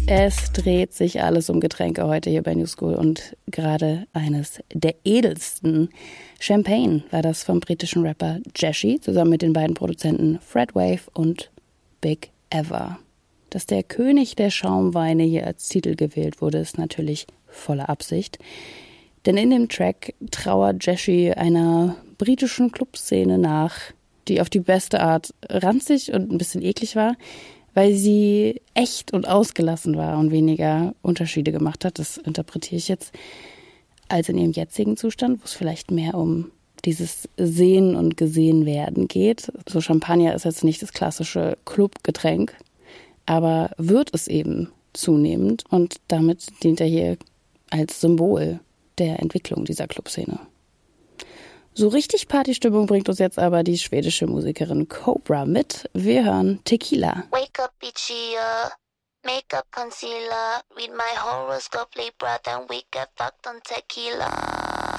Es dreht sich alles um Getränke heute hier bei New School und gerade eines der edelsten. Champagne war das vom britischen Rapper Jeshy zusammen mit den beiden Produzenten Fred Wave und Big Ever. Dass der König der Schaumweine hier als Titel gewählt wurde, ist natürlich voller Absicht. Denn in dem Track trauert Jeshy einer britischen Clubszene nach, die auf die beste Art ranzig und ein bisschen eklig war, weil sie echt und ausgelassen war und weniger Unterschiede gemacht hat. Das interpretiere ich jetzt als in ihrem jetzigen Zustand, wo es vielleicht mehr um dieses Sehen und Gesehen-Werden geht. So Champagner ist jetzt nicht das klassische Clubgetränk, aber wird es eben zunehmend und damit dient er hier als Symbol der Entwicklung dieser Clubszene. So richtig Partystimmung bringt uns jetzt aber die schwedische Musikerin Cobra mit. Wir hören Tequila. Wake up each year, make up concealer, read my horoscope, Libra, then we get fucked on tequila.